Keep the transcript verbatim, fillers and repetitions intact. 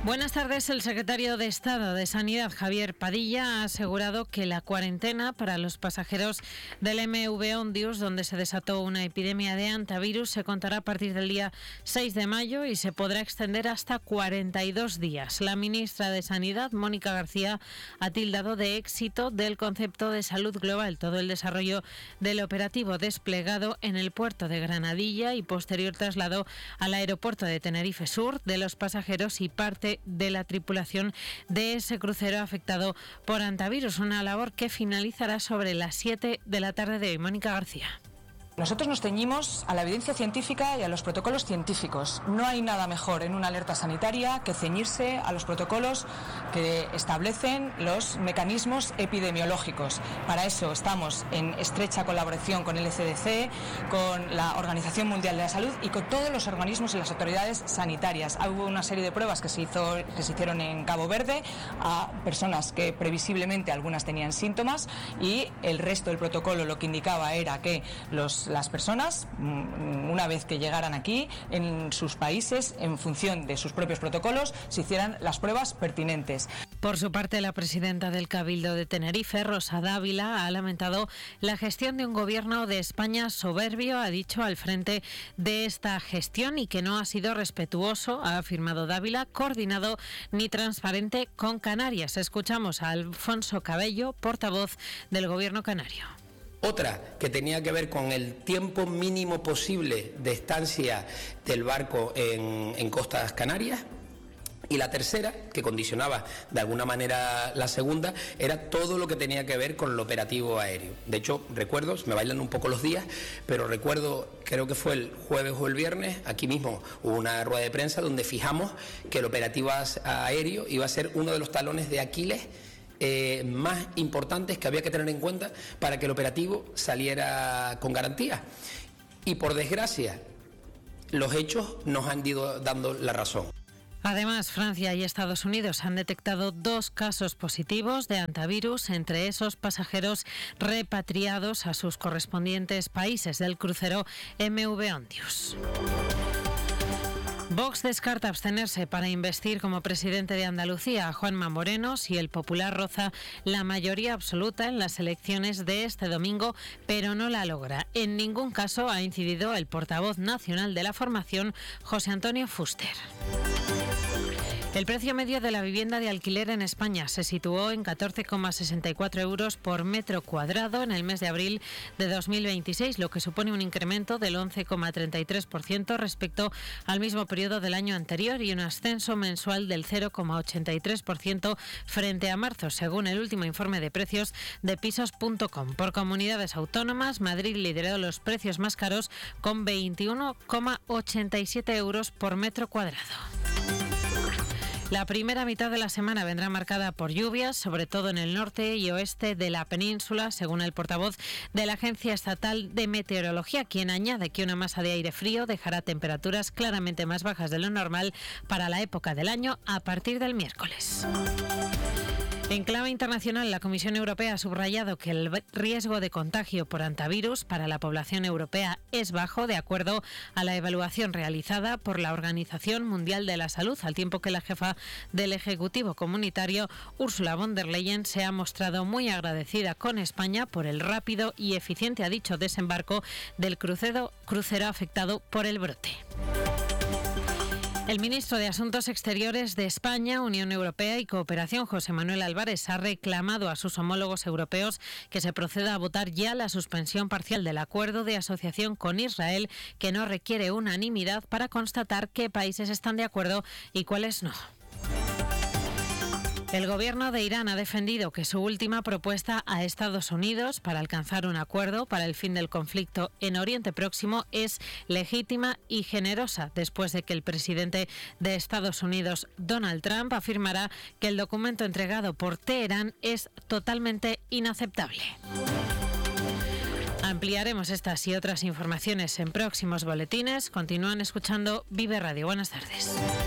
Buenas tardes. El secretario de Estado de Sanidad, Javier Padilla, ha asegurado que la cuarentena para los pasajeros del M V Ondius, donde se desató una epidemia de hantavirus, se contará a partir del día seis de mayo y se podrá extender hasta cuarenta y dos días. La ministra de Sanidad, Mónica García, ha tildado de éxito del concepto de salud global todo el desarrollo del operativo desplegado en el puerto de Granadilla y posterior traslado al aeropuerto de Tenerife Sur de los pasajeros y parte de la tripulación de ese crucero afectado por hantavirus, una labor que finalizará sobre las siete de la tarde de hoy. Mónica García. Nosotros nos ceñimos a la evidencia científica y a los protocolos científicos. No hay nada mejor en una alerta sanitaria que ceñirse a los protocolos que establecen los mecanismos epidemiológicos. Para eso estamos en estrecha colaboración con el E C D C, con la Organización Mundial de la Salud y con todos los organismos y las autoridades sanitarias. Hubo una serie de pruebas que se, hizo, que se hicieron en Cabo Verde a personas que previsiblemente algunas tenían síntomas y el resto del protocolo lo que indicaba era que los las personas, una vez que llegaran aquí, en sus países, en función de sus propios protocolos, se hicieran las pruebas pertinentes. Por su parte, la presidenta del Cabildo de Tenerife, Rosa Dávila, ha lamentado la gestión de un gobierno de España soberbio, ha dicho, al frente de esta gestión y que no ha sido respetuoso, ha afirmado Dávila, coordinado ni transparente con Canarias. Escuchamos a Alfonso Cabello, portavoz del gobierno canario. Otra que tenía que ver con el tiempo mínimo posible de estancia del barco en, en costas canarias. Y la tercera, que condicionaba de alguna manera la segunda, era todo lo que tenía que ver con el operativo aéreo. De hecho, recuerdo, me bailan un poco los días, pero recuerdo, creo que fue el jueves o el viernes, aquí mismo hubo una rueda de prensa donde fijamos que el operativo aéreo iba a ser uno de los talones de Aquiles Eh, más importantes que había que tener en cuenta para que el operativo saliera con garantía. Y por desgracia, los hechos nos han ido dando la razón. Además, Francia y Estados Unidos han detectado dos casos positivos de hantavirus entre esos pasajeros repatriados a sus correspondientes países del crucero M V Ondius. Vox descarta abstenerse para investir como presidente de Andalucía a Juanma Moreno si el Popular roza la mayoría absoluta en las elecciones de este domingo, pero no la logra. En ningún caso ha incidido el portavoz nacional de la formación, José Antonio Fuster. El precio medio de la vivienda de alquiler en España se situó en catorce coma sesenta y cuatro euros por metro cuadrado en el mes de abril de dos mil veintiséis, lo que supone un incremento del once coma treinta y tres por ciento respecto al mismo periodo del año anterior y un ascenso mensual del cero coma ochenta y tres por ciento frente a marzo, según el último informe de precios de pisos punto com. Por comunidades autónomas, Madrid lideró los precios más caros con veintiuno coma ochenta y siete euros por metro cuadrado. La primera mitad de la semana vendrá marcada por lluvias, sobre todo en el norte y oeste de la península, según el portavoz de la Agencia Estatal de Meteorología, quien añade que una masa de aire frío dejará temperaturas claramente más bajas de lo normal para la época del año a partir del miércoles. En clave internacional, la Comisión Europea ha subrayado que el riesgo de contagio por hantavirus para la población europea es bajo, de acuerdo a la evaluación realizada por la Organización Mundial de la Salud, al tiempo que la jefa del Ejecutivo Comunitario, Ursula von der Leyen, se ha mostrado muy agradecida con España por el rápido y eficiente, ha dicho, desembarco del crucero, crucero afectado por el brote. El ministro de Asuntos Exteriores de España, Unión Europea y Cooperación, José Manuel Álvarez, ha reclamado a sus homólogos europeos que se proceda a votar ya la suspensión parcial del acuerdo de asociación con Israel, que no requiere unanimidad para constatar qué países están de acuerdo y cuáles no. El gobierno de Irán ha defendido que su última propuesta a Estados Unidos para alcanzar un acuerdo para el fin del conflicto en Oriente Próximo es legítima y generosa, después de que el presidente de Estados Unidos, Donald Trump, afirmará que el documento entregado por Teherán es totalmente inaceptable. Ampliaremos estas y otras informaciones en próximos boletines. Continúan escuchando Vive Radio. Buenas tardes.